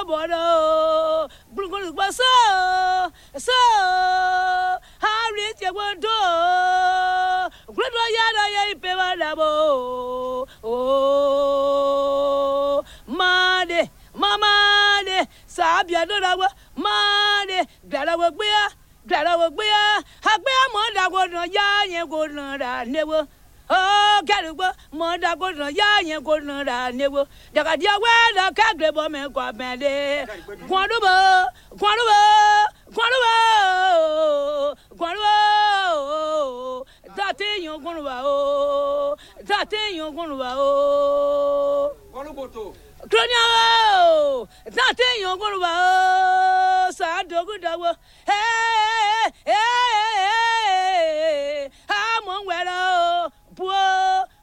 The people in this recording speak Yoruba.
bono bulgul baso so Harry Jaguando Great Yada Pevadabo oh Made Mama de Sabia Dodawa Made Gladawa Beer Habea Monda Godon Yan Godon never Oh, Garuba, Monda Godon Yan Godon never Dagadia Wella Cagrebo men Quabende Guanuba Date yon Gunuba oh Date yon Gunuba oh Guanuboto Clonia Date yon Gunuba oh Sa dogu dawo hey